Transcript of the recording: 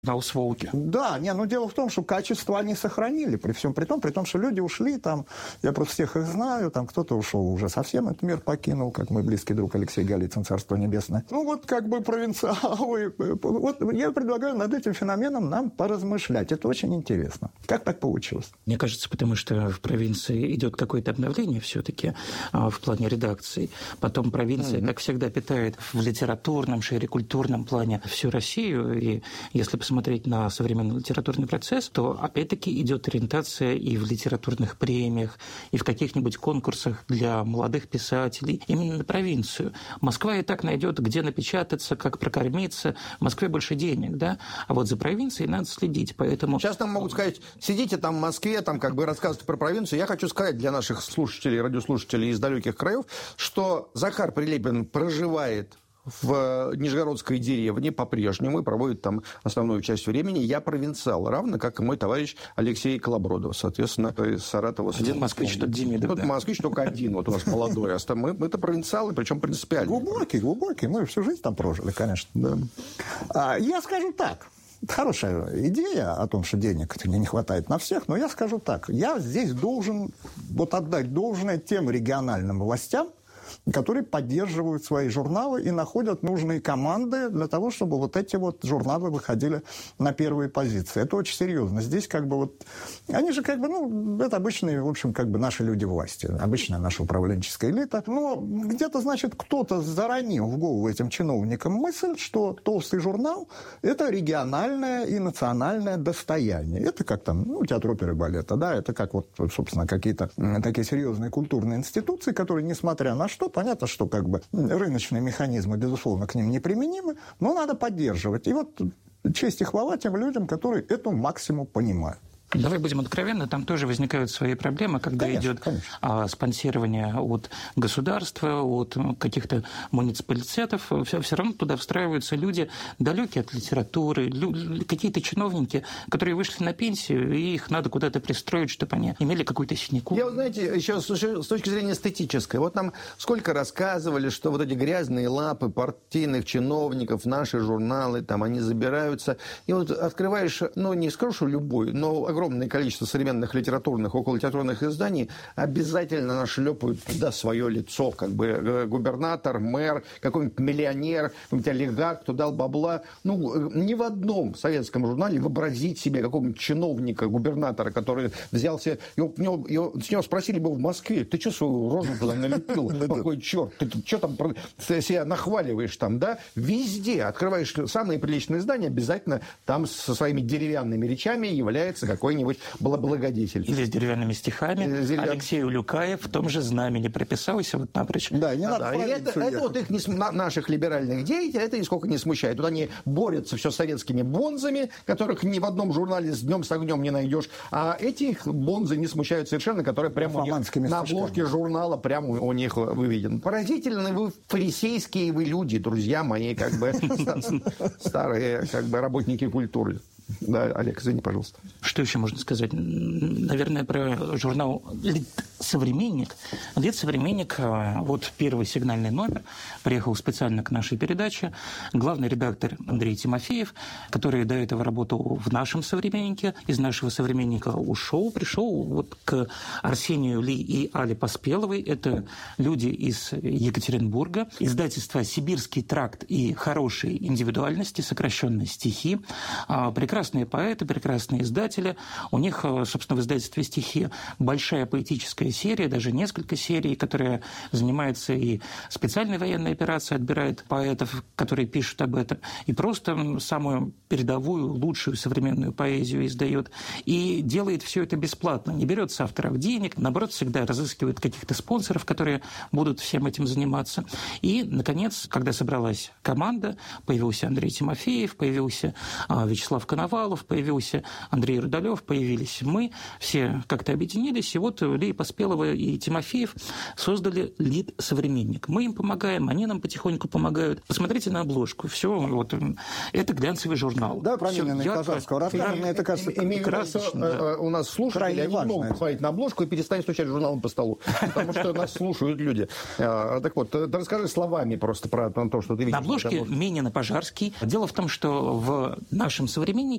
на усволке. Да, дело в том, что качество они сохранили, при всем при том, что люди ушли, там, я просто всех их знаю, там кто-то ушел уже совсем этот мир покинул, как мой близкий друг Алексей Голицын, царство небесное. Провинциалы. Вот я предлагаю над этим феноменом нам поразмышлять. Это очень интересно. Как так получилось? Мне кажется, потому что в провинции идет какое-то обновление все-таки в плане редакции. Потом провинция, как всегда, питает в литературном, шире культурном плане всю Россию. И если посмотреть на современный литературный процесс, то опять-таки идет ориентация и в литературных премиях, и в каких-нибудь конкурсах для молодых писателей именно на провинцию. Москва и так найдет, где напечататься, как прокормиться. В Москве больше денег, да? А вот за провинцией надо следить, поэтому... Сейчас нам могут сказать, сидите там в Москве, там как бы рассказывайте про провинцию. Я хочу сказать для наших слушателей, радиослушателей из далеких краев, что Захар Прилепин проживает в Нижегородской деревне по-прежнему и проводит там основную часть времени. Я провинциал, равно как и мой товарищ Алексей Колобродов, соответственно, из Саратова. Один москвич, тот Демидов. Тут москвич только один, вот у нас молодой. Мы-то провинциалы, причем принципиально. Глубокий. Мы всю жизнь там прожили, конечно. Да. Я скажу так. Хорошая идея о том, что денег не хватает на всех, но я скажу так. Я здесь должен отдать должное тем региональным властям, которые поддерживают свои журналы и находят нужные команды для того, чтобы эти журналы выходили на первые позиции. Это очень серьезно. Здесь они же это обычные, в общем, наши люди власти, обычная наша управленческая элита. Но где-то, значит, кто-то заронил в голову этим чиновникам мысль, что толстый журнал – это региональное и национальное достояние. Это как театр оперы и балета, да, это как собственно, какие-то такие серьезные культурные институции, которые, несмотря на что, понятно, что рыночные механизмы, безусловно, к ним неприменимы, но надо поддерживать. И честь и хвала тем людям, которые эту максимум понимают. Давай будем откровенны, там тоже возникают свои проблемы, когда идет спонсирование от государства, от каких-то муниципалитетов. Все равно туда встраиваются люди, далекие от литературы, какие-то чиновники, которые вышли на пенсию, и их надо куда-то пристроить, чтобы они имели какую-то синеку. Я, еще с точки зрения эстетической, нам сколько рассказывали, что эти грязные лапы партийных чиновников, наши журналы, они забираются. И открываешь, не скажу, что любой, но огромное количество современных литературных, окололитературных изданий обязательно нашлепают туда свое лицо, губернатор, мэр, какой-нибудь миллионер, какой-нибудь олигарх, кто дал бабла. Ни в одном советском журнале вообразить себе какого-нибудь чиновника, губернатора, который взялся, с него спросили бы в Москве, ты что свою рожу туда налепил? Какой черт? Ты что там себя нахваливаешь там, да? Везде открываешь самые приличные издания, обязательно там со своими деревянными речами является какой-нибудь благодетель. Или с деревянными стихами. Алексей Улюкаев в том же знамени прописался напрочь. Да, не надо. Это их, наших либеральных деятелей, это нисколько не смущает. Они борются все с советскими бонзами, которых ни в одном журнале с днем с огнем не найдешь. А этих бонзы не смущают совершенно, которые прямо на обложке журнала прямо у них выведены. Поразительно, вы фарисейские вы люди, друзья мои, старые работники культуры. Да, Олег, извини, пожалуйста. Что еще можно сказать? Наверное, про журнал «Современник». «Современник», первый сигнальный номер, приехал специально к нашей передаче. Главный редактор Андрей Тимофеев, который до этого работал в нашем «Современнике», из нашего «Современника» пришел к Арсению Ли и Але Поспеловой. Это люди из Екатеринбурга. Издательство «Сибирский тракт» и «Хорошие индивидуальности», сокращенно «Стихи». Прекрасные поэты, прекрасные издатели. У них, собственно, в издательстве «Стихи» большая поэтическая серия, даже несколько серий, которая занимается и специальной военной операцией, отбирает поэтов, которые пишут об этом, и просто самую передовую, лучшую современную поэзию издает. И делает все это бесплатно. Не берет с авторов денег, наоборот, всегда разыскивает каких-то спонсоров, которые будут всем этим заниматься. И, наконец, когда собралась команда, появился Андрей Тимофеев, появился Вячеслав Коновалов, Коновалов, появился Андрей Рудолев, появились мы, все как-то объединились, и вот Лия Поспелова и Тимофеев создали «Лид Современник». Мы им помогаем, они нам потихоньку помогают. Посмотрите на обложку. Все, вот, это глянцевый журнал. Да, про Минина и Пожарского расскажем. Мне это кажется красочно. У нас слушатели, они не могут посмотреть на обложку и перестать стучать журналом по столу, потому что нас слушают люди. Так вот, расскажи словами просто про то, что ты видишь. На обложке Минин и Пожарский. Дело в том, что в нашем «Современнике»